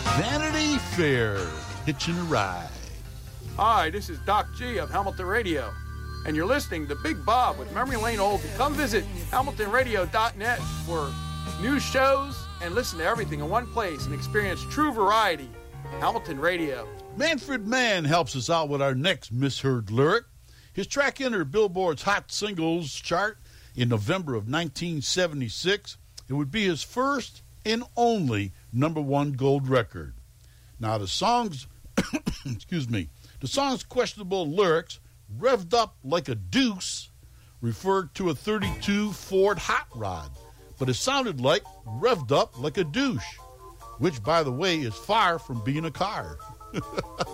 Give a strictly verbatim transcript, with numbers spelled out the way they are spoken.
Vanity Fair, hitching a ride. Hi, this is Doc G of Hamilton Radio, and you're listening to Big Bob with Memory Lane Oldie. Come visit hamilton radio dot net for news shows and listen to everything in one place and experience true variety. Hamilton Radio. Manfred Mann helps us out with our next misheard lyric. His track entered Billboard's Hot Singles chart in November of nineteen seventy-six. It would be his first and only number one gold record. Now the song's, excuse me, the song's questionable lyrics, revved up like a deuce, referred to a thirty-two Ford Hot Rod, but it sounded like revved up like a douche, which, by the way, is far from being a car.